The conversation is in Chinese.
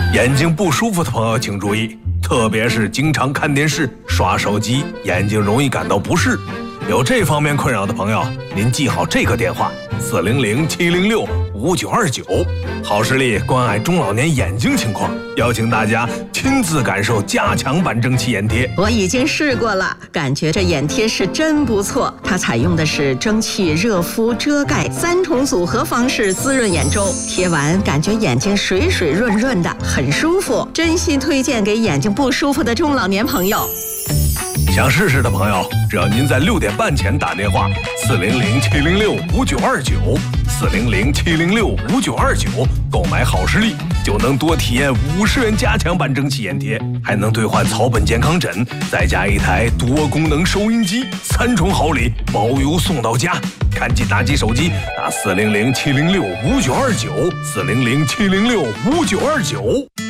眼睛不舒服的朋友请注意，特别是经常看电视、刷手机，眼睛容易感到不适。有这方面困扰的朋友，您记好这个电话：400-706-5929，好视力关爱中老年眼睛情况，邀请大家亲自感受加强版蒸汽眼贴。 我已经试过了，感觉这眼贴是真不错。它采用的是蒸汽、热敷、遮盖3重组合方式滋润眼周，贴完感觉眼睛水水润润的，很舒服。真心推荐给眼睛不舒服的中老年朋友。 想试试的朋友，只要您在6点半前打电话400-706-5929，400-706-5929，购买好视力就能多体验50元加强版蒸汽眼贴，还能兑换草本健康枕，再加一台多功能收音机，3重好礼，包邮送到家。赶紧拿起手机打400-706-5929，400-706-5929。